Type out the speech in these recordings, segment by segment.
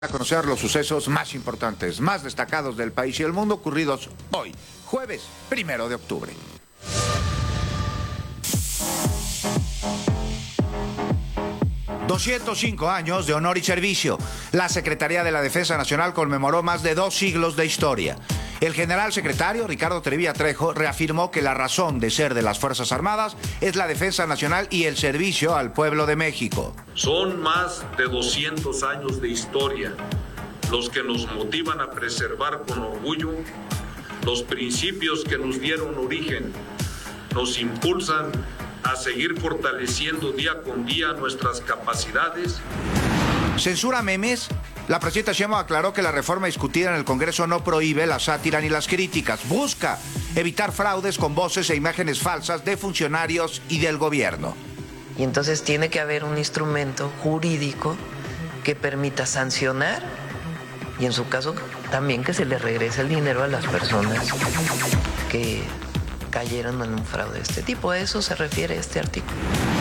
A conocer los sucesos más importantes, más destacados del país y el mundo ocurridos hoy, jueves 1 de octubre. «205 años de honor y servicio. La Secretaría de la Defensa Nacional conmemoró más de 2 siglos de historia. El general secretario Ricardo Trevilla Trejo reafirmó que la razón de ser de las Fuerzas Armadas es la defensa nacional y el servicio al pueblo de México. Son más de 200 años de historia los que nos motivan a preservar con orgullo los principios que nos dieron origen, nos impulsan a seguir fortaleciendo día con día nuestras capacidades. ¿Censura memes? La presidenta Sheinbaum aclaró que la reforma discutida en el Congreso no prohíbe la sátira ni las críticas. Busca evitar fraudes con voces e imágenes falsas de funcionarios y del gobierno. Y entonces tiene que haber un instrumento jurídico que permita sancionar y en su caso también que se le regrese el dinero a las personas que cayeron en un fraude de este tipo. A eso se refiere este artículo.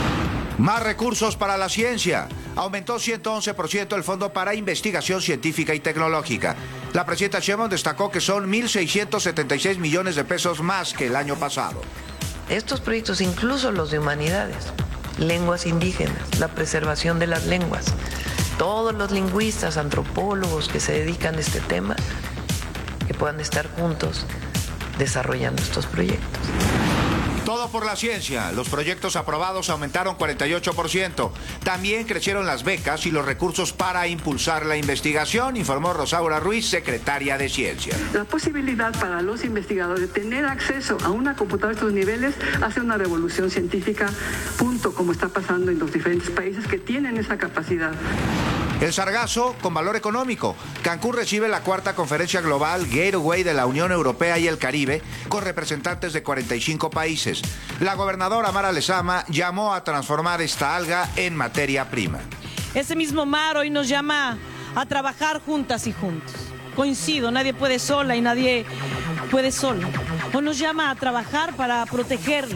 Más recursos para la ciencia. Aumentó 111% el Fondo para Investigación Científica y Tecnológica. La presidenta Sheinbaum destacó que son 1,676 millones de pesos más que el año pasado. Estos proyectos, incluso los de humanidades, lenguas indígenas, la preservación de las lenguas, todos los lingüistas, antropólogos que se dedican a este tema, que puedan estar juntos desarrollando estos proyectos. Todo por la ciencia. Los proyectos aprobados aumentaron 48%. También crecieron las becas y los recursos para impulsar la investigación, informó Rosaura Ruiz, secretaria de Ciencia. La posibilidad para los investigadores de tener acceso a una computadora de estos niveles hace una revolución científica, punto, como está pasando en los diferentes países que tienen esa capacidad. El sargazo con valor económico. Cancún recibe la 4ª conferencia global Gateway de la Unión Europea y el Caribe con representantes de 45 países. La gobernadora Mara Lezama llamó a transformar esta alga en materia prima. Ese mismo mar hoy nos llama a trabajar juntas y juntos. Coincido, nadie puede sola y nadie puede solo. Hoy nos llama a trabajar para protegerlo.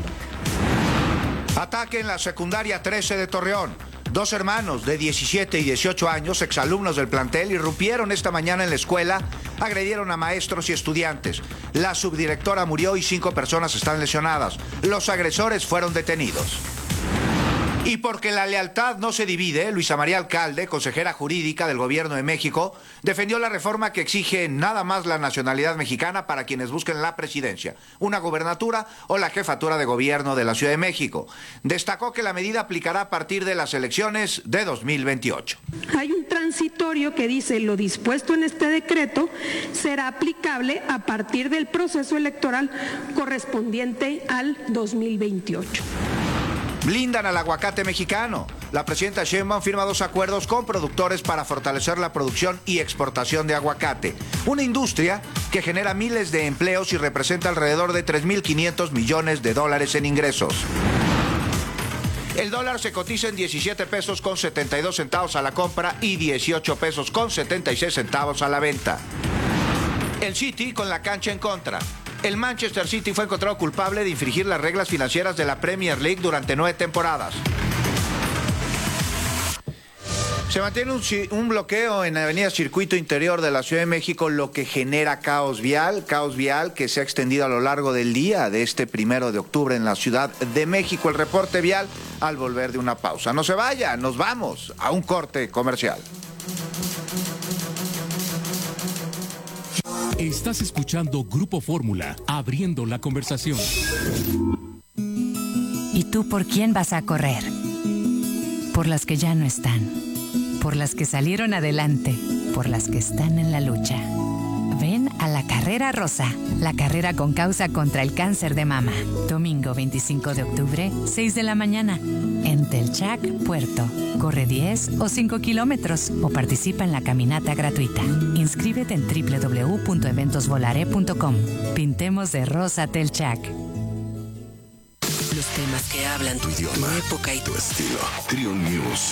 Ataque en la secundaria 13 de Torreón. 2 hermanos de 17 y 18 años, exalumnos del plantel, irrumpieron esta mañana en la escuela, agredieron a maestros y estudiantes. La subdirectora murió y 5 personas están lesionadas. Los agresores fueron detenidos. Y porque la lealtad no se divide, Luisa María Alcalde, consejera jurídica del Gobierno de México, defendió la reforma que exige nada más la nacionalidad mexicana para quienes busquen la presidencia, una gubernatura o la jefatura de gobierno de la Ciudad de México. Destacó que la medida aplicará a partir de las elecciones de 2028. Hay un transitorio que dice: lo dispuesto en este decreto será aplicable a partir del proceso electoral correspondiente al 2028. Blindan al aguacate mexicano. La presidenta Sheinbaum firma 2 acuerdos con productores para fortalecer la producción y exportación de aguacate. Una industria que genera miles de empleos y representa alrededor de 3.500 millones de dólares en ingresos. El dólar se cotiza en 17 pesos con 72 centavos a la compra y 18 pesos con 76 centavos a la venta. El City con la cancha en contra. El Manchester City fue encontrado culpable de infringir las reglas financieras de la Premier League durante 9 temporadas. Se mantiene un bloqueo en la avenida Circuito Interior de la Ciudad de México, lo que genera caos vial que se ha extendido a lo largo del día de este 1 de octubre en la Ciudad de México. El reporte vial al volver de una pausa. No se vaya, nos vamos a un corte comercial. Estás escuchando Grupo Fórmula, abriendo la conversación. ¿Y tú por quién vas a correr? Por las que ya no están, por las que salieron adelante, por las que están en la lucha. Ven a la Carrera Rosa, la carrera con causa contra el cáncer de mama. Domingo 25 de octubre, 6 de la mañana, en Telchac, Puerto. Corre 10 o 5 kilómetros o participa en la caminata gratuita. Inscríbete en www.eventosvolare.com. Pintemos de rosa Telchac. Los temas que hablan tu idioma, tu época y tu estilo. Trio News.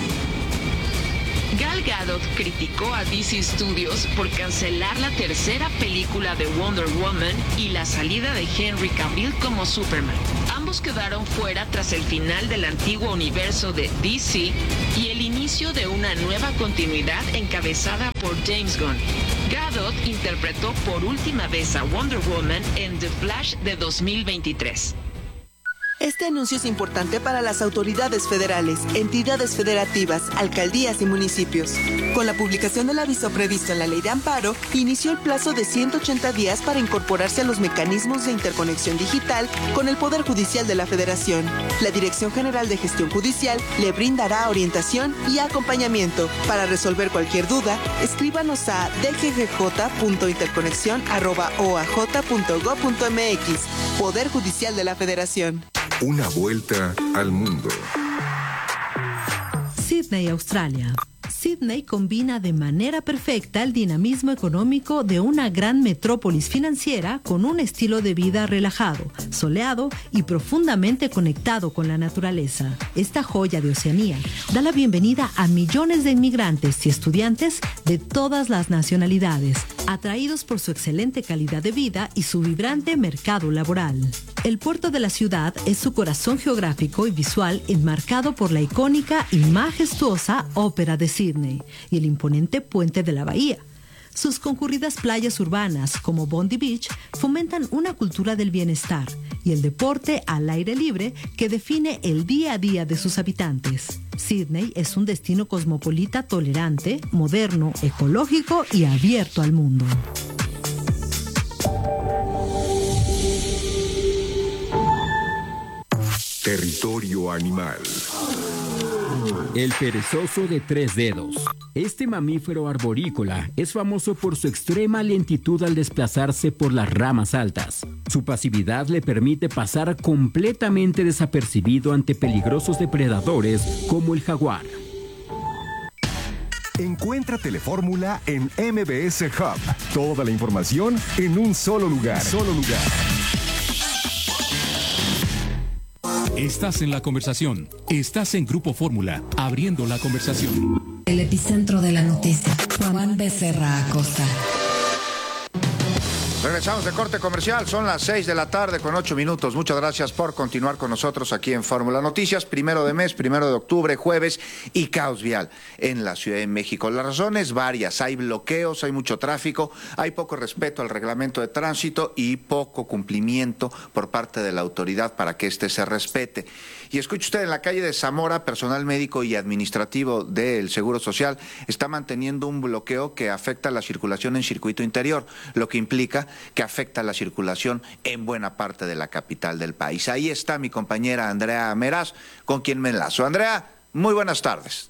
Gal Gadot criticó a DC Studios por cancelar la tercera película de Wonder Woman y la salida de Henry Cavill como Superman. Ambos quedaron fuera tras el final del antiguo universo de DC y el inicio inicio de una nueva continuidad encabezada por James Gunn. Gadot interpretó por última vez a Wonder Woman en The Flash de 2023. Este anuncio es importante para las autoridades federales, entidades federativas, alcaldías y municipios. Con la publicación del aviso previsto en la Ley de Amparo, inició el plazo de 180 días para incorporarse a los mecanismos de interconexión digital con el Poder Judicial de la Federación. La Dirección General de Gestión Judicial le brindará orientación y acompañamiento. Para resolver cualquier duda, escríbanos a dggj.interconexión@oaj.gov.mx. Poder Judicial de la Federación. Una vuelta al mundo. Sydney, Australia. Sydney combina de manera perfecta el dinamismo económico de una gran metrópolis financiera con un estilo de vida relajado, soleado y profundamente conectado con la naturaleza. Esta joya de Oceanía da la bienvenida a millones de inmigrantes y estudiantes de todas las nacionalidades, atraídos por su excelente calidad de vida y su vibrante mercado laboral. El puerto de la ciudad es su corazón geográfico y visual, enmarcado por la icónica y majestuosa Ópera de Sydney y el imponente puente de la bahía. Sus concurridas playas urbanas, como Bondi Beach, fomentan una cultura del bienestar y el deporte al aire libre que define el día a día de sus habitantes. Sydney es un destino cosmopolita tolerante, moderno, ecológico y abierto al mundo. Territorio animal. El perezoso de 3 dedos. Este mamífero arborícola es famoso por su extrema lentitud al desplazarse por las ramas altas. Su pasividad le permite pasar completamente desapercibido ante peligrosos depredadores como el jaguar. Encuentra Telefórmula en MBS Hub. Toda la información en un solo lugar. Estás en la conversación. Estás en Grupo Fórmula, abriendo la conversación. El epicentro de la noticia. Juan Becerra Acosta. Regresamos de corte comercial, son las 6 de la tarde con 8 minutos. Muchas gracias por continuar con nosotros aquí en Fórmula Noticias. 1 de mes, 1 de octubre, jueves, y caos vial en la Ciudad de México. Las razones varias, hay bloqueos, hay mucho tráfico, hay poco respeto al reglamento de tránsito y poco cumplimiento por parte de la autoridad para que éste se respete. Y escuche usted, en la calle de Zamora, personal médico y administrativo del Seguro Social está manteniendo un bloqueo que afecta la circulación en circuito interior, lo que implica que afecta la circulación en buena parte de la capital del país. Ahí está mi compañera Andrea Meraz, con quien me enlazo. Andrea, muy buenas tardes.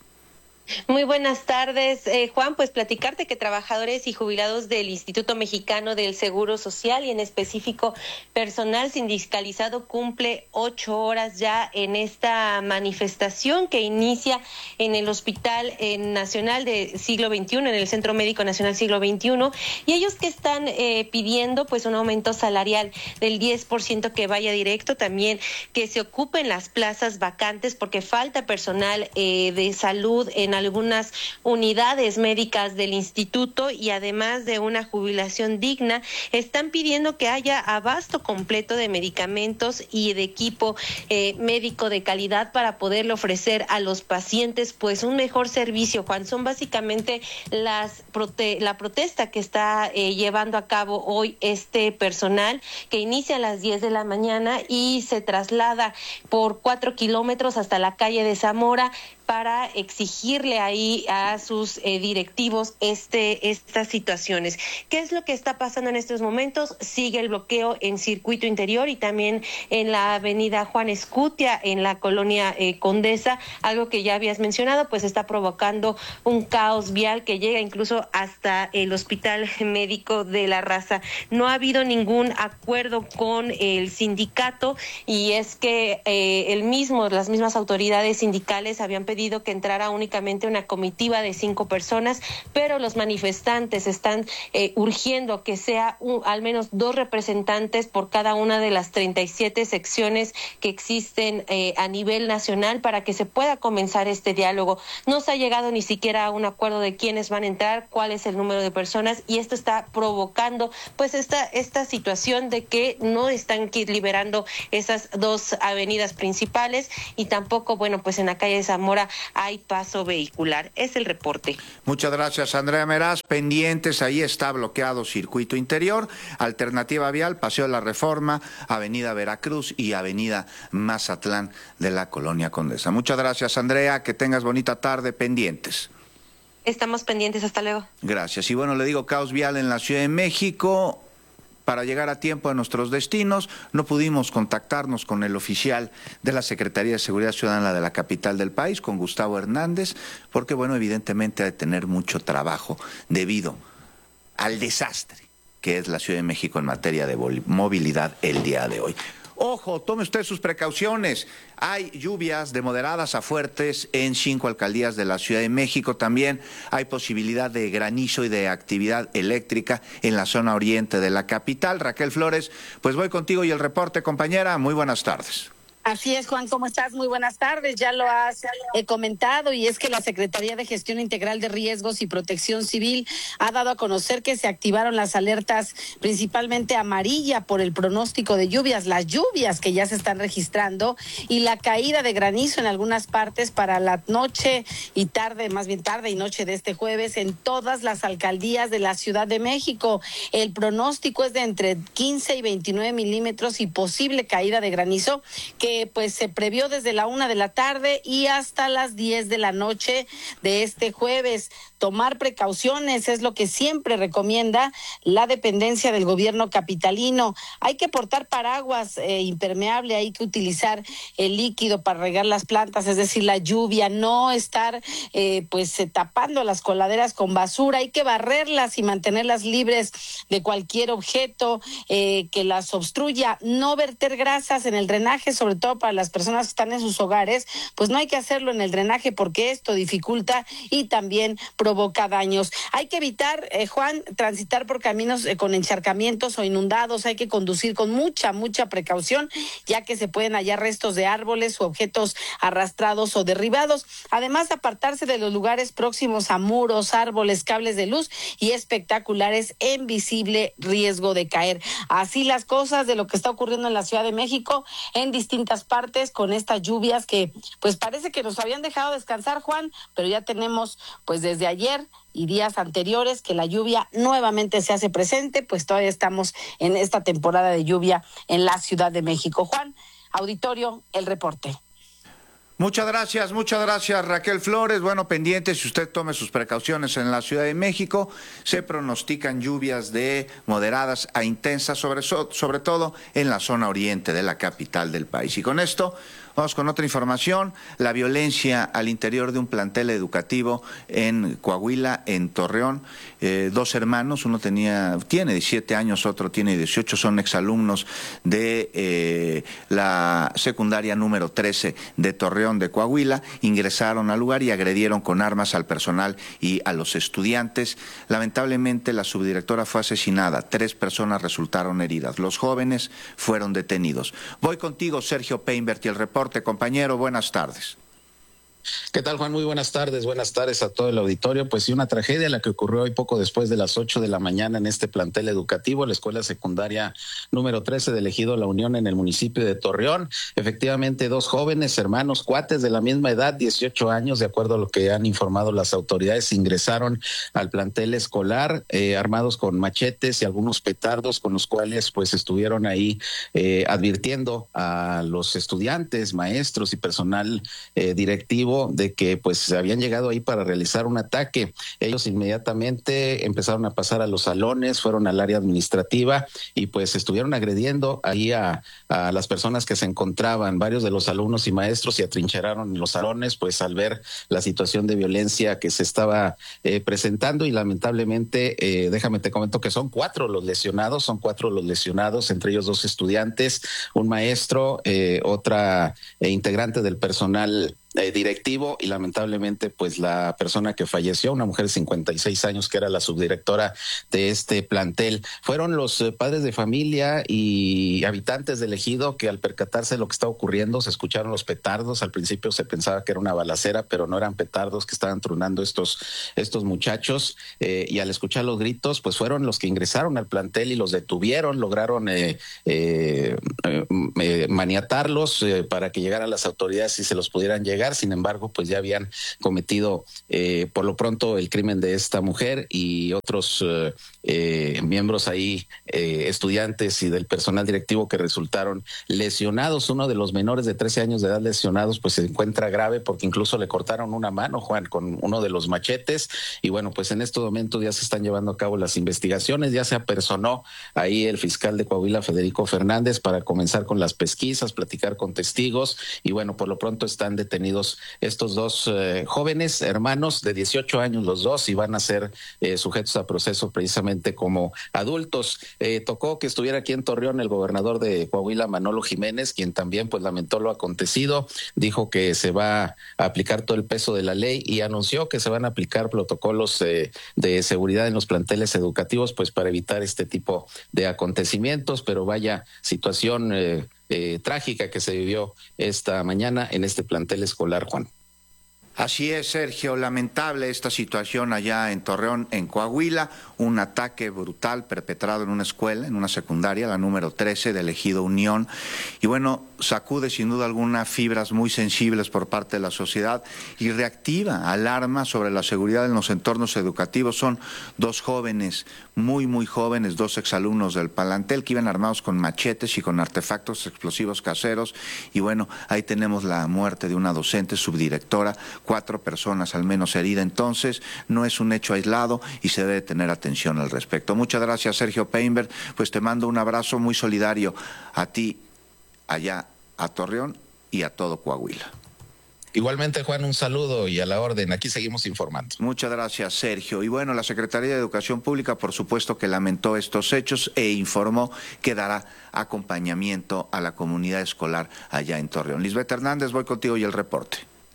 Muy buenas tardes, Juan. Pues platicarte que trabajadores y jubilados del Instituto Mexicano del Seguro Social y en específico personal sindicalizado cumple 8 horas ya en esta manifestación que inicia en el Hospital Nacional de Siglo XXI, en el Centro Médico Nacional Siglo XXI, y ellos que están pidiendo pues un aumento salarial del 10% que vaya directo, también que se ocupen las plazas vacantes porque falta personal de salud en algunas unidades médicas del instituto y además de una jubilación digna. Están pidiendo que haya abasto completo de medicamentos y de equipo médico de calidad para poderle ofrecer a los pacientes pues un mejor servicio, Juan. Son básicamente la protesta que está llevando a cabo hoy este personal, que inicia a las 10 de la mañana y se traslada por 4 kilómetros hasta la calle de Zamora para exigirle ahí a sus directivos estas situaciones. ¿Qué es lo que está pasando en estos momentos? Sigue el bloqueo en circuito interior y también en la avenida Juan Escutia, en la colonia Condesa, algo que ya habías mencionado, pues está provocando un caos vial que llega incluso hasta el Hospital Médico de la Raza. No ha habido ningún acuerdo con el sindicato y es que las mismas autoridades sindicales habían pedido que entrara únicamente una comitiva de 5 personas, pero los manifestantes están urgiendo que sea al menos 2 representantes por cada una de las 37 secciones que existen a nivel nacional para que se pueda comenzar este diálogo. No se ha llegado ni siquiera a un acuerdo de quiénes van a entrar, cuál es el número de personas, y esto está provocando pues esta situación de que no están liberando esas 2 avenidas principales y tampoco, bueno, pues en la calle de Zamora hay paso vehicular. Es el reporte. Muchas gracias, Andrea Meraz. Pendientes, ahí está bloqueado circuito interior, alternativa vial, Paseo de la Reforma, Avenida Veracruz y Avenida Mazatlán de la Colonia Condesa. Muchas gracias, Andrea, que tengas bonita tarde, pendientes. Estamos pendientes, hasta luego. Gracias. Y bueno, le digo, caos vial en la Ciudad de México. Para llegar a tiempo a nuestros destinos, no pudimos contactarnos con el oficial de la Secretaría de Seguridad Ciudadana de la capital del país, con Gustavo Hernández, porque, bueno, evidentemente ha de tener mucho trabajo debido al desastre que es la Ciudad de México en materia de movilidad el día de hoy. Ojo, tome usted sus precauciones. Hay lluvias de moderadas a fuertes en 5 alcaldías de la Ciudad de México. También hay posibilidad de granizo y de actividad eléctrica en la zona oriente de la capital. Raquel Flores, pues voy contigo y el reporte, compañera. Muy buenas tardes. Así es, Juan, ¿cómo estás? Muy buenas tardes. Ya lo has comentado, y es que la Secretaría de Gestión Integral de Riesgos y Protección Civil ha dado a conocer que se activaron las alertas principalmente amarilla por el pronóstico de lluvias, las lluvias que ya se están registrando y la caída de granizo en algunas partes para la noche y tarde, más bien tarde y noche de este jueves en todas las alcaldías de la Ciudad de México. El pronóstico es de entre 15 y 29 milímetros y posible caída de granizo que pues se previó desde la 1 de la tarde y hasta las 10 de la noche de este jueves. Tomar precauciones es lo que siempre recomienda la dependencia del gobierno capitalino. Hay que portar paraguas impermeable, hay que utilizar el líquido para regar las plantas, es decir, la lluvia, no estar tapando las coladeras con basura, hay que barrerlas y mantenerlas libres de cualquier objeto que las obstruya, no verter grasas en el drenaje, sobre todo para las personas que están en sus hogares, pues no hay que hacerlo en el drenaje porque esto dificulta y también provoca daños. Hay que evitar, Juan, transitar por caminos con encharcamientos o inundados, hay que conducir con mucha precaución, ya que se pueden hallar restos de árboles o objetos arrastrados o derribados. Además, apartarse de los lugares próximos a muros, árboles, cables de luz y espectaculares en visible riesgo de caer. Así las cosas de lo que está ocurriendo en la Ciudad de México en distintas partes con estas lluvias que pues parece que nos habían dejado descansar, Juan, pero ya tenemos pues desde ayer y días anteriores que la lluvia nuevamente se hace presente, pues todavía estamos en esta temporada de lluvia en la Ciudad de México. Juan, auditorio, el reporte. Muchas gracias Raquel Flores. Bueno, pendiente, si usted tome sus precauciones en la Ciudad de México, se pronostican lluvias de moderadas a intensas, sobre todo en la zona oriente de la capital del país. Y con esto vamos con otra información, la violencia al interior de un plantel educativo en Coahuila, en Torreón. 2 hermanos, uno tiene 17 años, otro tiene 18, son exalumnos de la secundaria número 13 de Torreón de Coahuila, ingresaron al lugar y agredieron con armas al personal y a los estudiantes. Lamentablemente la subdirectora fue asesinada, 3 personas resultaron heridas, los jóvenes fueron detenidos. Voy contigo, Sergio Peinbert, y el reporte, compañero, buenas tardes. ¿Qué tal, Juan? Muy buenas tardes a todo el auditorio. Pues sí, una tragedia la que ocurrió hoy poco después de las 8 de la mañana en este plantel educativo, la escuela secundaria número 13 del Ejido La Unión en el municipio de Torreón. Efectivamente, 2 jóvenes, hermanos, cuates de la misma edad, 18 años, de acuerdo a lo que han informado las autoridades, ingresaron al plantel escolar armados con machetes y algunos petardos con los cuales pues estuvieron ahí advirtiendo a los estudiantes, maestros y personal directivo de que pues habían llegado ahí para realizar un ataque. Ellos inmediatamente empezaron a pasar a los salones, fueron al área administrativa y pues estuvieron agrediendo ahí a las personas que se encontraban, varios de los alumnos y maestros se atrincheraron en los salones pues al ver la situación de violencia que se estaba presentando y lamentablemente déjame te comento que son 4 los lesionados, entre ellos 2 estudiantes, un maestro, otra integrante del personal directivo y lamentablemente pues la persona que falleció, una mujer de 56 años que era la subdirectora de este plantel. Fueron los padres de familia y habitantes del ejido que al percatarse de lo que estaba ocurriendo se escucharon los petardos. Al principio se pensaba que era una balacera, pero no eran petardos que estaban tronando estos muchachos y al escuchar los gritos pues fueron los que ingresaron al plantel y los detuvieron, lograron maniatarlos para que llegaran las autoridades y se los pudieran llevar entregar. Sin embargo, pues ya habían cometido por lo pronto el crimen de esta mujer y otros miembros ahí, estudiantes y del personal directivo que resultaron lesionados. Uno de los menores de 13 años de edad lesionados pues se encuentra grave porque incluso le cortaron una mano, Juan, con uno de los machetes. Y bueno, pues en estos momentos ya se están llevando a cabo las investigaciones, ya se apersonó ahí el fiscal de Coahuila, Federico Fernández, para comenzar con las pesquisas, platicar con testigos. Y bueno, por lo pronto están detenidos estos dos jóvenes hermanos de 18 años los dos y van a ser sujetos a proceso precisamente como adultos. Tocó que estuviera aquí en Torreón el gobernador de Coahuila, Manolo Jiménez, quien también pues lamentó lo acontecido, dijo que se va a aplicar todo el peso de la ley y anunció que se van a aplicar protocolos de seguridad en los planteles educativos pues para evitar este tipo de acontecimientos. Pero vaya situación trágica que se vivió esta mañana en este plantel escolar, Juan. Así es, Sergio, lamentable esta situación allá en Torreón, en Coahuila, un ataque brutal perpetrado en una escuela, en una secundaria, la número 13 del Ejido Unión, y bueno, sacude sin duda alguna fibras muy sensibles por parte de la sociedad y reactiva alarma sobre la seguridad en los entornos educativos. Son dos jóvenes, muy jóvenes, dos exalumnos del plantel que iban armados con machetes y con artefactos explosivos caseros, y bueno, ahí tenemos la muerte de una docente, subdirectora, 4 personas al menos heridas. Entonces no es un hecho aislado y se debe tener atención al respecto. Muchas gracias, Sergio Painberg, pues te mando un abrazo muy solidario a ti allá a Torreón y a todo Coahuila. Igualmente, Juan, un saludo y a la orden. Aquí seguimos informando. Muchas gracias, Sergio. Y bueno, la Secretaría de Educación Pública, por supuesto, que lamentó estos hechos e informó que dará acompañamiento a la comunidad escolar allá en Torreón. Lisbeth Hernández, voy contigo y el reporte.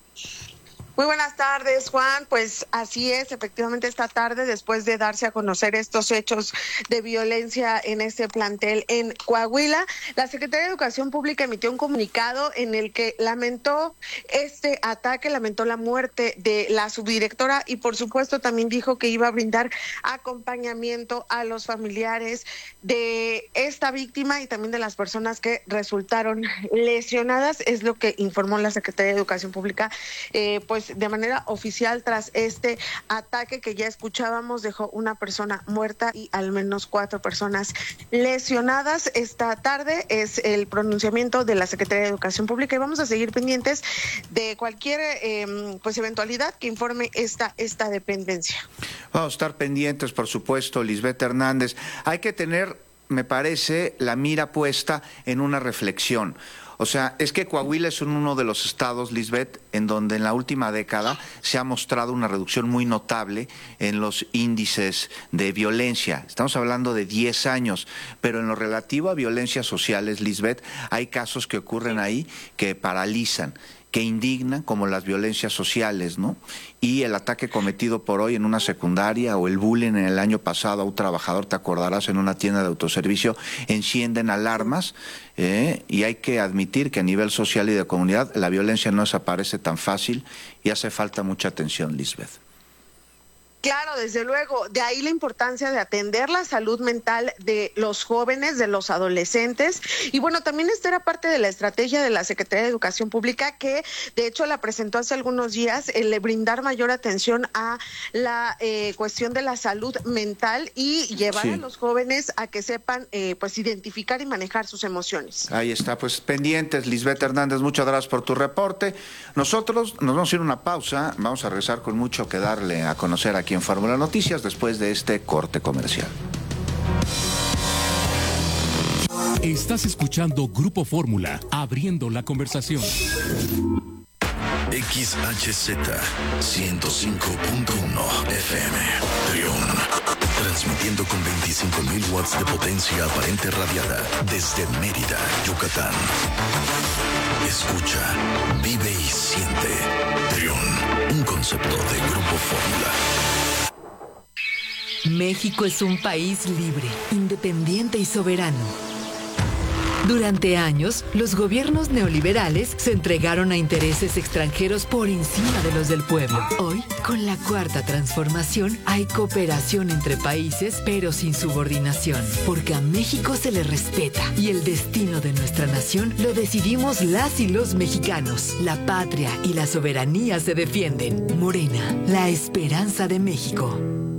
Muy buenas tardes, Juan. Pues así es, efectivamente esta tarde, después de darse a conocer estos hechos de violencia en este plantel en Coahuila, la Secretaría de Educación Pública emitió un comunicado en el que lamentó este ataque, lamentó la muerte de la subdirectora y por supuesto también dijo que iba a brindar acompañamiento a los familiares de esta víctima y también de las personas que resultaron lesionadas. Es lo que informó la Secretaría de Educación Pública, pues de manera oficial tras este ataque que ya escuchábamos. Dejó una persona muerta y al menos 4 personas lesionadas. Esta tarde es el pronunciamiento de la Secretaría de Educación Pública y vamos a seguir pendientes de cualquier pues eventualidad que informe esta dependencia. Vamos a estar pendientes, por supuesto, Lisbeth Hernández. Hay que tener, me parece, la mira puesta en una reflexión. O sea, es que Coahuila es uno de los estados, Lisbeth, en donde en la última década se ha mostrado una reducción muy notable en los índices de violencia. Estamos hablando de 10 años, pero en lo relativo a violencias sociales, Lisbeth, hay casos que ocurren ahí que paralizan, que indignan, como las violencias sociales, ¿no? Y el ataque cometido por hoy en una secundaria o el bullying en el año pasado a un trabajador, te acordarás, en una tienda de autoservicio, encienden alarmas y hay que admitir que a nivel social y de comunidad la violencia no desaparece tan fácil y hace falta mucha atención, Lisbeth. Claro, desde luego, de ahí la importancia de atender la salud mental de los jóvenes, de los adolescentes. Y bueno, también esta era parte de la estrategia de la Secretaría de Educación Pública, que de hecho la presentó hace algunos días, el brindar mayor atención a la cuestión de la salud mental y llevar a los jóvenes a que sepan pues identificar y manejar sus emociones. Ahí está, pues pendientes, Lisbeth Hernández, muchas gracias por tu reporte. Nosotros nos vamos a ir a una pausa, vamos a regresar con mucho que darle a conocer aquí en Fórmula Noticias después de este corte comercial. Estás escuchando Grupo Fórmula, abriendo la conversación. XHZ 105.1 FM, Trión. Transmitiendo con 25.000 watts de potencia aparente radiada desde Mérida, Yucatán. Escucha, vive y siente. Trión, un concepto de Grupo Fórmula. México es un país libre, independiente y soberano. Durante años, los gobiernos neoliberales se entregaron a intereses extranjeros por encima de los del pueblo. Hoy, con la Cuarta Transformación, hay cooperación entre países, pero sin subordinación, porque a México se le respeta y el destino de nuestra nación lo decidimos las y los mexicanos. La patria y la soberanía se defienden. Morena, la esperanza de México.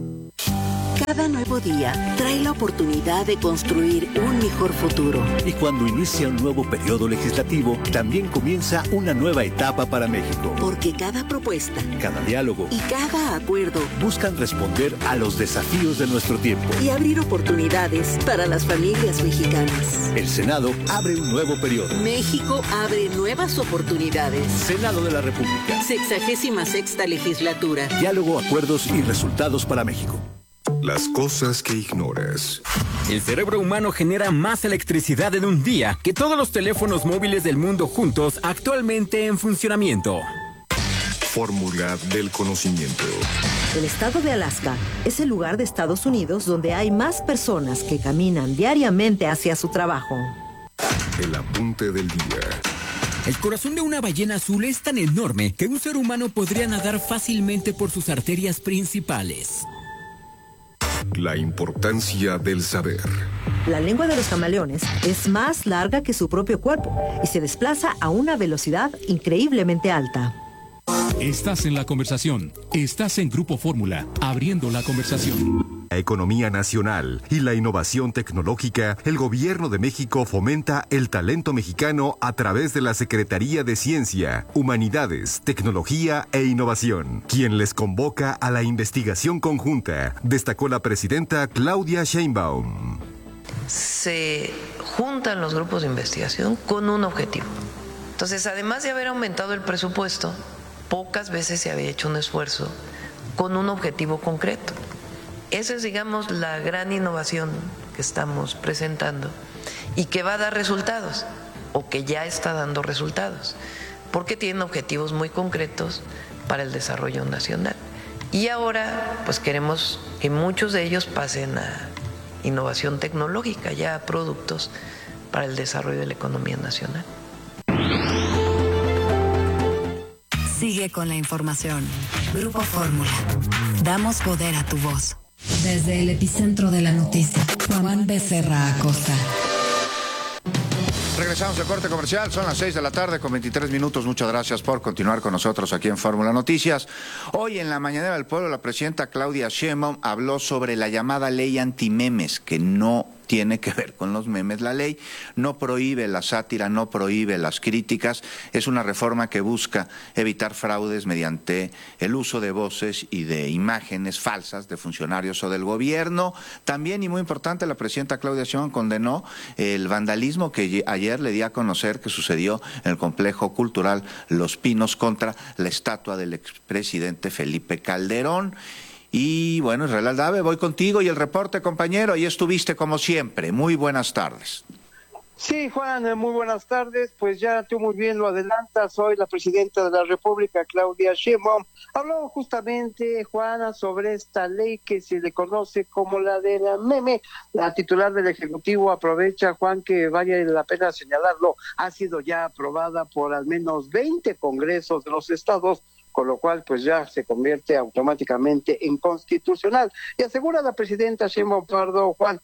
Cada nuevo día trae la oportunidad de construir un mejor futuro. Y cuando inicia un nuevo periodo legislativo, también comienza una nueva etapa para México. Porque cada propuesta, cada diálogo y cada acuerdo buscan responder a los desafíos de nuestro tiempo y abrir oportunidades para las familias mexicanas. El Senado abre un nuevo periodo. México abre nuevas oportunidades. Senado de la República. 66ª legislatura. Diálogo, acuerdos y resultados para México. Las cosas que ignoras. El cerebro humano genera más electricidad en un día que todos los teléfonos móviles del mundo juntos actualmente en funcionamiento. Fórmula del conocimiento. El estado de Alaska es el lugar de Estados Unidos donde hay más personas que caminan diariamente hacia su trabajo. El apunte del día. El corazón de una ballena azul es tan enorme que un ser humano podría nadar fácilmente por sus arterias principales. La importancia del saber. La lengua de los camaleones es más larga que su propio cuerpo y se desplaza a una velocidad increíblemente alta. Estás en la conversación. Estás en Grupo Fórmula, abriendo la conversación. La economía nacional y la innovación tecnológica, el Gobierno de México fomenta el talento mexicano a través de la Secretaría de Ciencia, Humanidades, Tecnología e Innovación, quien les convoca a la investigación conjunta, destacó la presidenta Claudia Sheinbaum. Se juntan los grupos de investigación con un objetivo. Entonces, además de haber aumentado el presupuesto, pocas veces se había hecho un esfuerzo con un objetivo concreto. Esa es, digamos, la gran innovación que estamos presentando y que va a dar resultados, o que ya está dando resultados, porque tienen objetivos muy concretos para el desarrollo nacional. Y ahora, pues queremos que muchos de ellos pasen a innovación tecnológica, ya a productos para el desarrollo de la economía nacional. Sigue con la información. Grupo Fórmula. Damos poder a tu voz. Desde el epicentro de la noticia, Juan Becerra Acosta. Regresamos al corte comercial, son las 6 de la tarde con 23 minutos. Muchas gracias por continuar con nosotros aquí en Fórmula Noticias. Hoy en la Mañanera del Pueblo, la presidenta Claudia Sheinbaum habló sobre la llamada ley antimemes, que no tiene que ver con los memes. La ley no prohíbe la sátira, no prohíbe las críticas. Es una reforma que busca evitar fraudes mediante el uso de voces y de imágenes falsas de funcionarios o del gobierno. También, y muy importante, la presidenta Claudia Sheinbaum condenó el vandalismo que ayer le di a conocer que sucedió en el complejo cultural Los Pinos contra la estatua del expresidente Felipe Calderón. Y bueno, Israel Aldave, voy contigo y el reporte, compañero. Ahí estuviste como siempre. Muy buenas tardes. Sí, Juan, muy buenas tardes. Pues ya tú muy bien lo adelantas. Hoy la presidenta de la República, Claudia Sheinbaum, habló justamente, Juana, sobre esta ley que se le conoce como la de la meme. La titular del Ejecutivo aprovecha, Juan, que vale la pena señalarlo, ha sido ya aprobada por al menos 20 congresos de los estados, con lo cual pues ya se convierte automáticamente en constitucional. Y asegura la presidenta Sheinbaum Pardo, Juan.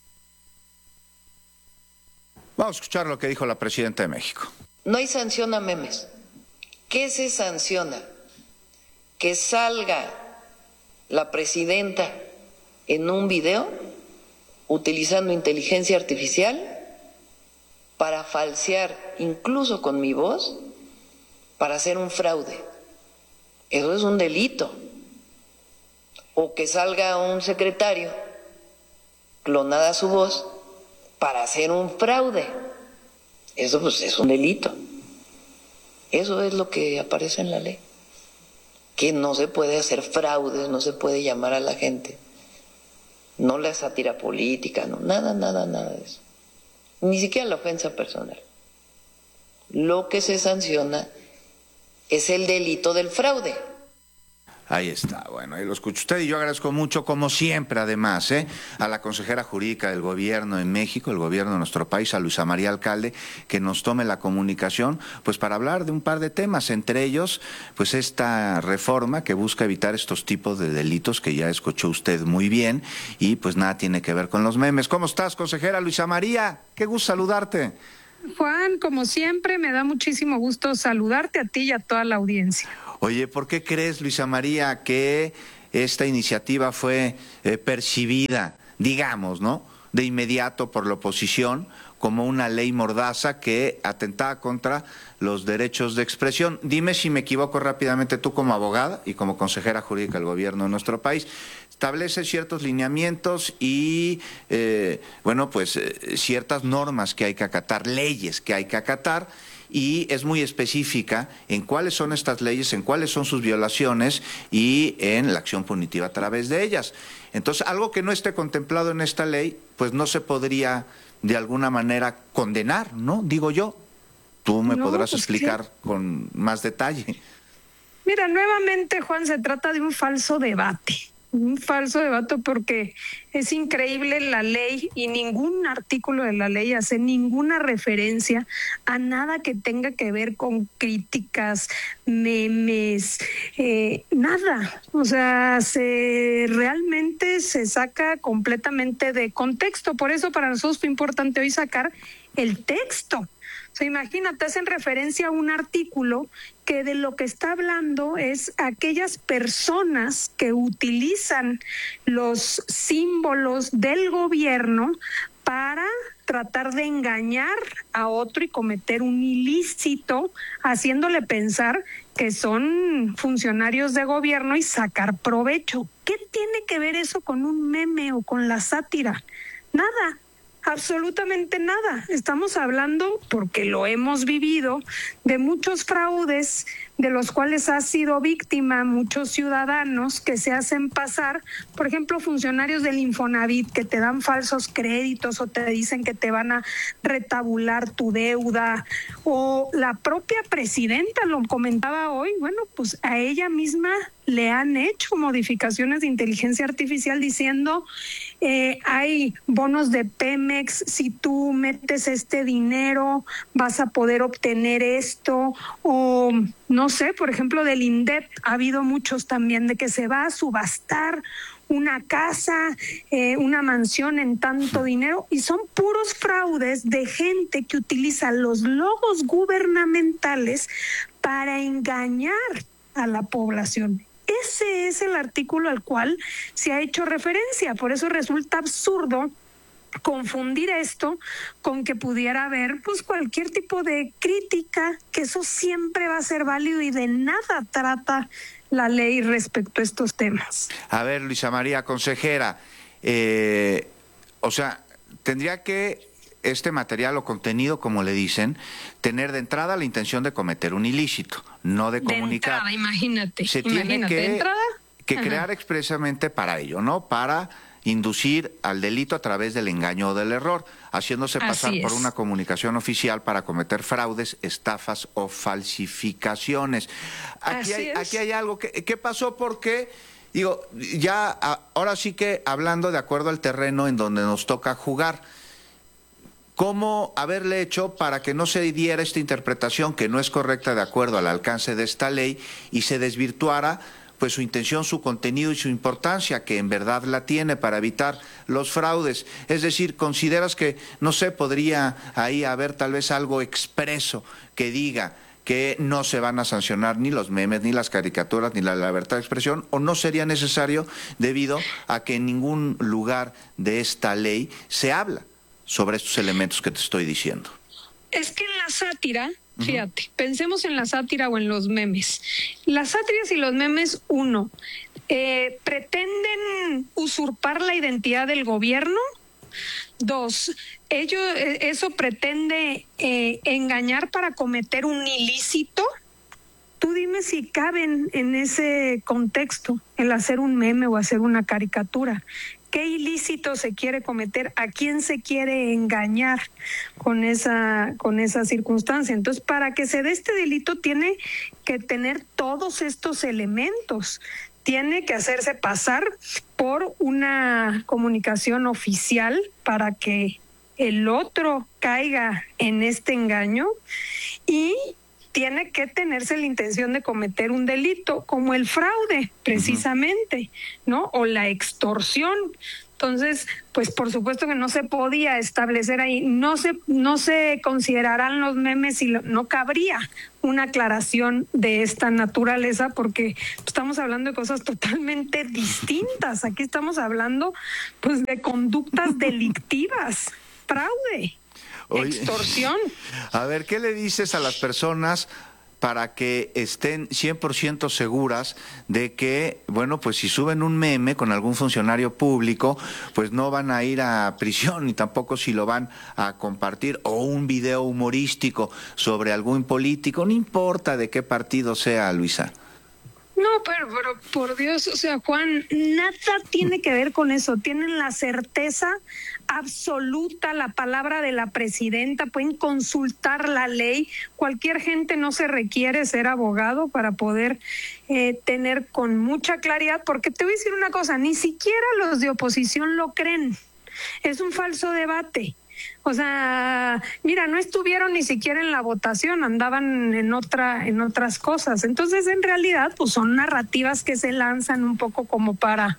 Vamos a escuchar lo que dijo la presidenta de México. No hay sanción a memes. ¿Qué se sanciona? Que salga la presidenta en un video utilizando inteligencia artificial para falsear, incluso con mi voz, para hacer un fraude. Eso es un delito. O que salga un secretario, clonada su voz, para hacer un fraude. Eso pues es un delito. Eso es lo que aparece en la ley. Que no se puede hacer fraudes, no se puede llamar a la gente. No la sátira política, no, nada de eso. Ni siquiera la ofensa personal. Lo que se sanciona es el delito del fraude. Ahí está, bueno, ahí lo escucha usted y yo agradezco mucho, como siempre, además, a la consejera jurídica del gobierno en México, el gobierno de nuestro país, a Luisa María Alcalde, que nos tome la comunicación, pues para hablar de un par de temas, entre ellos, pues esta reforma que busca evitar estos tipos de delitos que ya escuchó usted muy bien y pues nada tiene que ver con los memes. ¿Cómo estás, consejera Luisa María? Qué gusto saludarte. Juan, como siempre, me da muchísimo gusto saludarte a ti y a toda la audiencia. Oye, ¿por qué crees, Luisa María, que esta iniciativa fue percibida, digamos, ¿no?, de inmediato por la oposición como una ley mordaza que atentaba contra los derechos de expresión? Dime si me equivoco rápidamente, tú como abogada y como consejera jurídica del gobierno de nuestro país. Establece ciertos lineamientos y, ciertas normas que hay que acatar, leyes que hay que acatar, y es muy específica en cuáles son estas leyes, en cuáles son sus violaciones y en la acción punitiva a través de ellas. Entonces, algo que no esté contemplado en esta ley, pues no se podría de alguna manera condenar, ¿no? Digo yo. Tú me podrás explicar con más detalle. Mira, nuevamente, Juan, se trata de un falso debate. Un falso debate porque es increíble la ley y ningún artículo de la ley hace ninguna referencia a nada que tenga que ver con críticas, memes, nada. O sea, realmente se saca completamente de contexto. Por eso para nosotros fue importante hoy sacar el texto. O sea, imagínate, hacen referencia a un artículo que de lo que está hablando es aquellas personas que utilizan los símbolos del gobierno para tratar de engañar a otro y cometer un ilícito, haciéndole pensar que son funcionarios de gobierno y sacar provecho. ¿Qué tiene que ver eso con un meme o con la sátira? Nada. Absolutamente nada. Estamos hablando, porque lo hemos vivido, de muchos fraudes de los cuales ha sido víctima muchos ciudadanos que se hacen pasar, por ejemplo, funcionarios del Infonavit que te dan falsos créditos o te dicen que te van a retabular tu deuda, o la propia presidenta lo comentaba hoy, bueno, pues a ella misma le han hecho modificaciones de inteligencia artificial diciendo hay bonos de Pemex, si tú metes este dinero vas a poder obtener esto, o no sé, por ejemplo, del INDEP ha habido muchos también de que se va a subastar una casa, una mansión en tanto dinero, y son puros fraudes de gente que utiliza los logos gubernamentales para engañar a la población. Ese es el artículo al cual se ha hecho referencia, por eso resulta absurdo confundir esto con que pudiera haber pues cualquier tipo de crítica, que eso siempre va a ser válido y de nada trata la ley respecto a estos temas. A ver, Luisa María, consejera, tendría que este material o contenido, como le dicen, tener de entrada la intención de cometer un ilícito, no de comunicar. De entrada, imagínate. Se tiene que crear expresamente para ello, ¿no? Para inducir al delito a través del engaño o del error, haciéndose pasar por una comunicación oficial para cometer fraudes, estafas o falsificaciones. Aquí hay algo que pasó porque, ahora sí que hablando de acuerdo al terreno en donde nos toca jugar, ¿cómo haberle hecho para que no se diera esta interpretación que no es correcta de acuerdo al alcance de esta ley y se desvirtuara pues su intención, su contenido y su importancia, que en verdad la tiene para evitar los fraudes? Es decir, ¿consideras que, no sé, podría ahí haber tal vez algo expreso que diga que no se van a sancionar ni los memes, ni las caricaturas, ni la libertad de expresión, o no sería necesario debido a que en ningún lugar de esta ley se habla sobre estos elementos que te estoy diciendo? Es que en la sátira, fíjate, pensemos en la sátira o en los memes. Las sátiras y los memes, pretenden usurpar la identidad del gobierno. 2, eso pretende engañar para cometer un ilícito. Tú dime si caben en ese contexto el hacer un meme o hacer una caricatura. ¿Qué ilícito se quiere cometer? ¿A quién se quiere engañar con esa circunstancia? Entonces, para que se dé este delito tiene que tener todos estos elementos. tiene que hacerse pasar por una comunicación oficial para que el otro caiga en este engaño, y tiene que tenerse la intención de cometer un delito como el fraude, precisamente, ¿no? O la extorsión. Entonces, pues por supuesto que no se podía establecer ahí, no se considerarán los memes y no cabría una aclaración de esta naturaleza, porque estamos hablando de cosas totalmente distintas. Aquí estamos hablando pues de conductas delictivas, fraude, extorsión. A ver, ¿qué le dices a las personas para que estén 100% seguras de que, bueno, pues si suben un meme con algún funcionario público, pues no van a ir a prisión, ni tampoco si lo van a compartir, o un video humorístico sobre algún político, no importa de qué partido sea, Luisa? No, pero por Dios, o sea, Juan, nada tiene que ver con eso. Tienen la certeza absoluta, la palabra de la presidenta, pueden consultar la ley. Cualquier gente, no se requiere ser abogado para poder tener con mucha claridad, porque te voy a decir una cosa, ni siquiera los de oposición lo creen. Es un falso debate. O sea, mira, no estuvieron ni siquiera en la votación, andaban en otras cosas. Entonces, en realidad, pues son narrativas que se lanzan un poco como para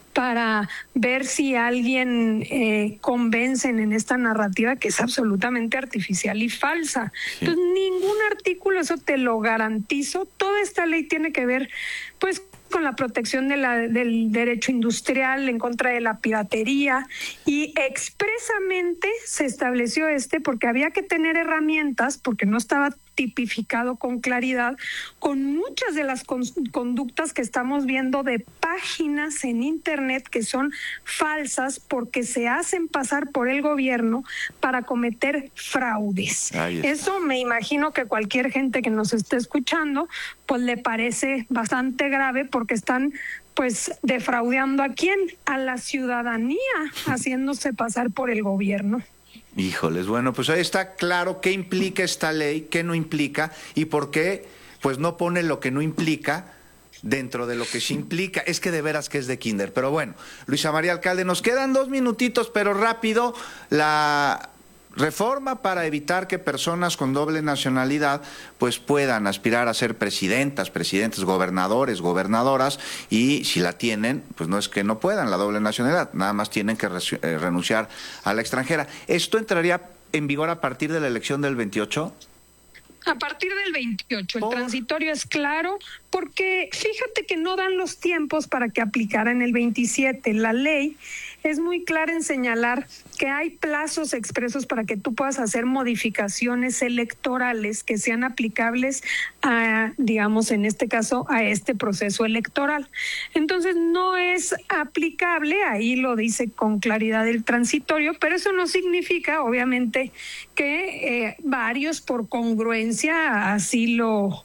ver si alguien convencen en esta narrativa que es absolutamente artificial y falsa. Sí. Entonces, ningún artículo, eso te lo garantizo. Toda esta ley tiene que ver, pues, con la protección del derecho industrial, en contra de la piratería, y expresamente se estableció porque había que tener herramientas, porque no estaba tipificado con claridad, con muchas de las conductas que estamos viendo de páginas en internet que son falsas porque se hacen pasar por el gobierno para cometer fraudes. Eso me imagino que cualquier gente que nos esté escuchando pues le parece bastante grave, porque están pues defraudando ¿a quién? A la ciudadanía, haciéndose pasar por el gobierno. Híjoles, bueno, pues ahí está claro qué implica esta ley, qué no implica y por qué pues no pone lo que no implica dentro de lo que sí implica. Es que de veras que es de kinder. Pero bueno, Luisa María Alcalde, nos quedan 2 minutitos, pero rápido. La reforma para evitar que personas con doble nacionalidad pues puedan aspirar a ser presidentas, presidentes, gobernadores, gobernadoras, y si la tienen, pues no es que no puedan la doble nacionalidad, nada más tienen que renunciar a la extranjera. ¿Esto entraría en vigor a partir de la elección del 28? A partir del 28, el transitorio es claro, porque fíjate que no dan los tiempos para que aplicara en el 27. La ley es muy clara en señalar que hay plazos expresos para que tú puedas hacer modificaciones electorales que sean aplicables a, digamos, en este caso, a este proceso electoral. Entonces, no es aplicable, ahí lo dice con claridad el transitorio, pero eso no significa, obviamente, que varios por congruencia así lo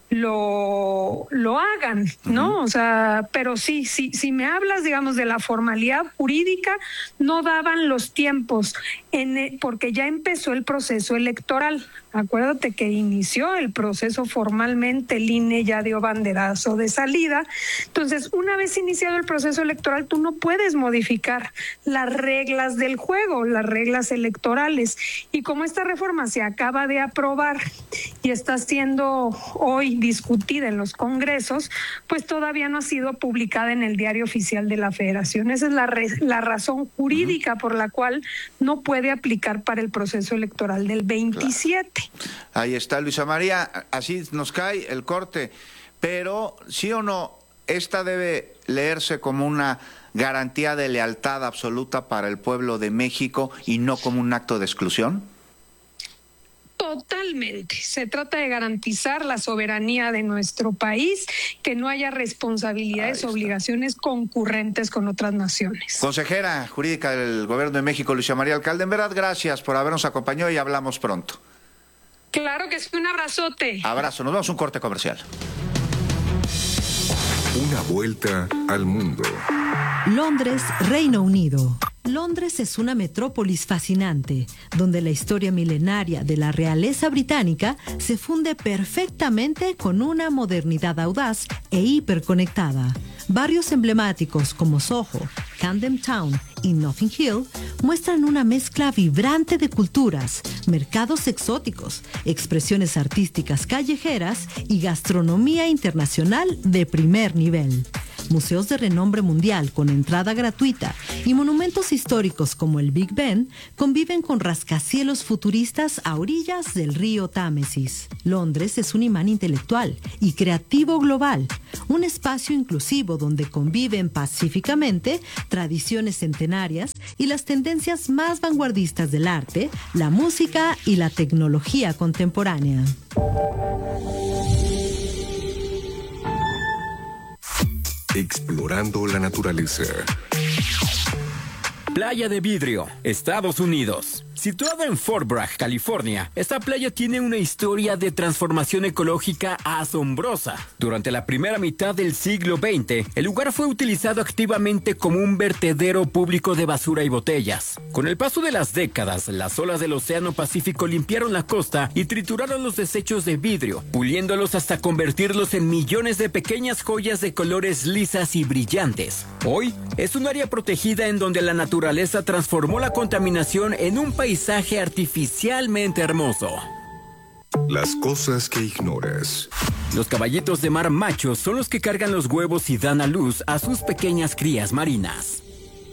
hagan, ¿no? O sea, pero sí, si me hablas, digamos, de la formalidad jurídica, no daban los tiempos porque ya empezó el proceso electoral. Acuérdate que inició el proceso formalmente, el INE ya dio banderazo de salida. Entonces, una vez iniciado el proceso electoral, tú no puedes modificar las reglas del juego, las reglas electorales. Y como esta reforma se acaba de aprobar y está siendo hoy discutida en los congresos, pues todavía no ha sido publicada en el Diario Oficial de la Federación. Esa es la razón jurídica por la cual no puede aplicar para el proceso electoral del 27. Claro. Ahí está, Luisa María, así nos cae el corte, pero ¿sí o no? Esta debe leerse como una garantía de lealtad absoluta para el pueblo de México y no como un acto de exclusión. Totalmente. Se trata de garantizar la soberanía de nuestro país, que no haya responsabilidades, obligaciones concurrentes con otras naciones. Consejera jurídica del Gobierno de México, Luisa María Alcalde, en verdad, gracias por habernos acompañado y hablamos pronto. Claro que sí, un abrazote. Abrazo, nos vamos a un corte comercial. Una vuelta al mundo. Londres, Reino Unido. Londres es una metrópolis fascinante, donde la historia milenaria de la realeza británica se funde perfectamente con una modernidad audaz e hiperconectada. Barrios emblemáticos como Soho, Camden Town y Notting Hill muestran una mezcla vibrante de culturas, mercados exóticos, expresiones artísticas callejeras y gastronomía internacional de primer nivel. Museos de renombre mundial con entrada gratuita y monumentos históricos como el Big Ben conviven con rascacielos futuristas a orillas del río Támesis. Londres es un imán intelectual y creativo global, un espacio inclusivo donde conviven pacíficamente tradiciones centenarias y las tendencias más vanguardistas del arte, la música y la tecnología contemporánea. Explorando la naturaleza. Playa de Vidrio, Estados Unidos. Situada en Fort Bragg, California, esta playa tiene una historia de transformación ecológica asombrosa. Durante la primera mitad del siglo XX, el lugar fue utilizado activamente como un vertedero público de basura y botellas. Con el paso de las décadas, las olas del Océano Pacífico limpiaron la costa y trituraron los desechos de vidrio, puliéndolos hasta convertirlos en millones de pequeñas joyas de colores lisas y brillantes. Hoy, es un área protegida en donde la naturaleza transformó la contaminación en un paisaje artificialmente hermoso. Las cosas que ignoras. Los caballitos de mar machos son los que cargan los huevos y dan a luz a sus pequeñas crías marinas.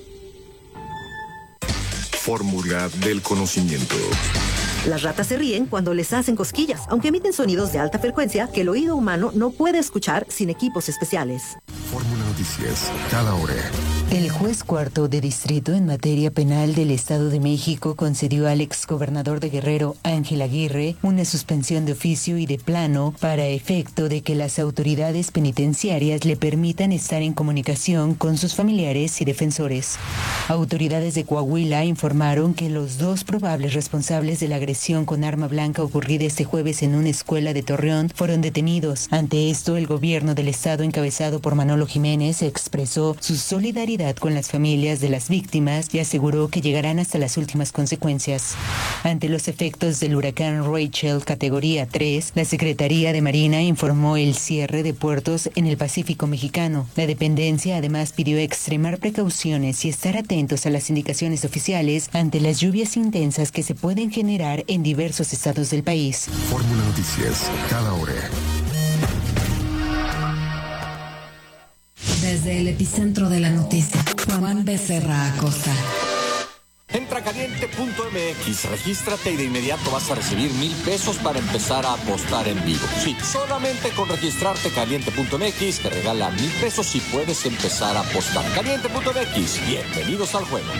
Fórmula del conocimiento. Las ratas se ríen cuando les hacen cosquillas, aunque emiten sonidos de alta frecuencia que el oído humano no puede escuchar sin equipos especiales. Fórmula Noticias, cada hora. El juez cuarto de distrito en materia penal del Estado de México concedió al exgobernador de Guerrero, Ángel Aguirre, una suspensión de oficio y de plano para efecto de que las autoridades penitenciarias le permitan estar en comunicación con sus familiares y defensores. Autoridades de Coahuila informaron que los dos probables responsables de la agresión con arma blanca ocurrida este jueves en una escuela de Torreón fueron detenidos. Ante esto, el gobierno del estado, encabezado por Manolo Jiménez, expresó su solidaridad con las familias de las víctimas y aseguró que llegarán hasta las últimas consecuencias. Ante los efectos del huracán Rachel categoría 3, la Secretaría de Marina informó el cierre de puertos en el Pacífico mexicano. La dependencia además pidió extremar precauciones y estar atentos a las indicaciones oficiales ante las lluvias intensas que se pueden generar en diversos estados del país. Fórmula Noticias, cada hora. Desde el epicentro de la noticia, Juan Becerra Acosta. Entra a caliente.mx, regístrate y de inmediato vas a recibir 1,000 pesos para empezar a apostar en vivo. Sí, solamente con registrarte caliente.mx te regala 1,000 pesos y puedes empezar a apostar. Caliente.mx, bienvenidos al juego.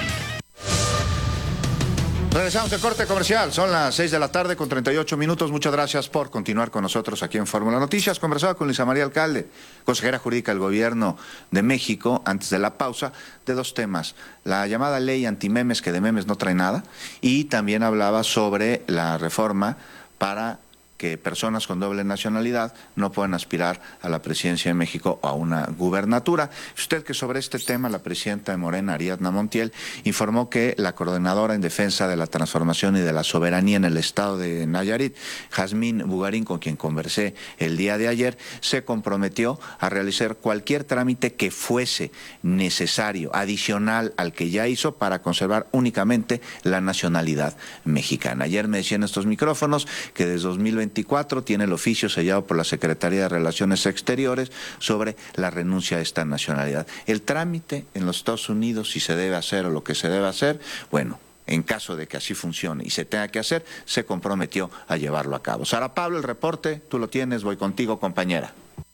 Regresamos de corte comercial, son las 6 de la tarde con 38 minutos. Muchas gracias por continuar con nosotros aquí en Fórmula Noticias. Conversaba con Luisa María Alcalde, consejera jurídica del Gobierno de México, antes de la pausa, de dos temas. La llamada ley antimemes, que de memes no trae nada, y también hablaba sobre la reforma para que personas con doble nacionalidad no puedan aspirar a la presidencia de México o a una gubernatura. Usted que sobre este tema, la presidenta de Morena, Ariadna Montiel, informó que la coordinadora en defensa de la transformación y de la soberanía en el estado de Nayarit, Jazmín Bugarín, con quien conversé el día de ayer, se comprometió a realizar cualquier trámite que fuese necesario, adicional al que ya hizo, para conservar únicamente la nacionalidad mexicana. Ayer me decía en estos micrófonos que desde 2024 tiene el oficio sellado por la Secretaría de Relaciones Exteriores sobre la renuncia a esta nacionalidad. El trámite en los Estados Unidos, si se debe hacer o lo que se debe hacer, bueno, en caso de que así funcione y se tenga que hacer, se comprometió a llevarlo a cabo. Sara Pablo, el reporte, tú lo tienes, voy contigo, compañera.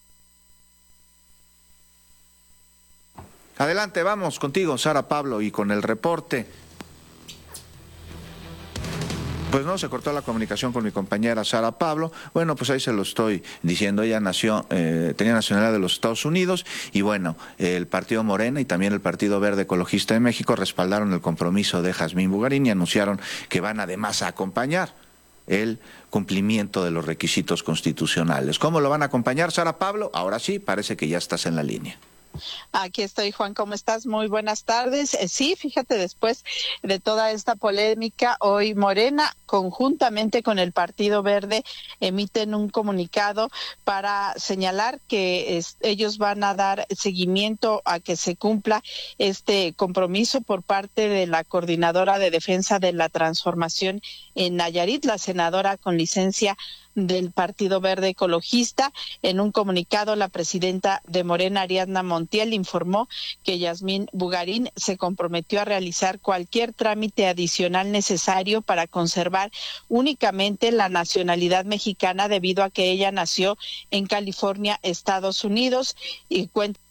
Adelante, vamos contigo, Sara Pablo, y con el reporte. Pues no, se cortó la comunicación con mi compañera Sara Pablo. Bueno, pues ahí se lo estoy diciendo. Ella nació, tenía nacionalidad de los Estados Unidos y bueno, el Partido Morena y también el Partido Verde Ecologista de México respaldaron el compromiso de Jazmín Bugarín y anunciaron que van además a acompañar el cumplimiento de los requisitos constitucionales. ¿Cómo lo van a acompañar, Sara Pablo? Ahora sí, parece que ya estás en la línea. Aquí estoy, Juan, ¿cómo estás? Muy buenas tardes. Sí, fíjate, después de toda esta polémica, hoy Morena, conjuntamente con el Partido Verde, emiten un comunicado para señalar que ellos van a dar seguimiento a que se cumpla este compromiso por parte de la Coordinadora de Defensa de la Transformación en Nayarit, la senadora con licencia del Partido Verde Ecologista. En un comunicado, la presidenta de Morena, Ariadna Montiel, informó que Yasmín Bugarín se comprometió a realizar cualquier trámite adicional necesario para conservar únicamente la nacionalidad mexicana debido a que ella nació en California, Estados Unidos, y cuenta